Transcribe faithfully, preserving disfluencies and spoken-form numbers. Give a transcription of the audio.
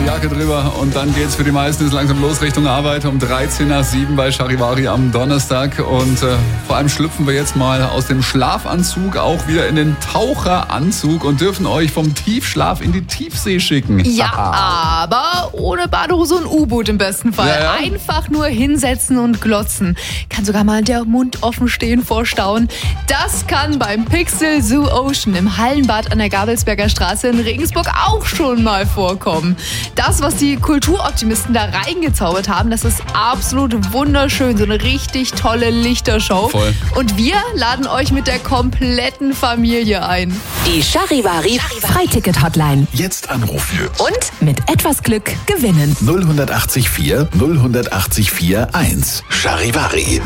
Jacke drüber und dann geht's für die meisten ist langsam los Richtung Arbeit um dreizehn nach sieben bei Charivari am Donnerstag und äh, vor allem schlüpfen wir jetzt mal aus dem Schlafanzug auch wieder in den Taucheranzug und dürfen euch vom Tiefschlaf in die Tiefsee schicken. Ja, aber ohne Badehose und U-Boot im besten Fall. Ja, ja. Einfach nur hinsetzen und glotzen. Kann sogar mal der Mund offen stehen vor Staunen. Das kann beim Pixel Zoo Ocean im Hallenbad an der Gabelsberger Straße in Regensburg auch schon mal vorkommen. Das, was die Kulturoptimisten da reingezaubert haben, das ist absolut wunderschön. So eine richtig tolle Lichtershow. Voll. Und wir laden euch mit der kompletten Familie ein. Die Charivari Freiticket-Hotline. Jetzt anrufen. Und mit etwas Glück gewinnen. null acht vier null acht vier eins. Charivari.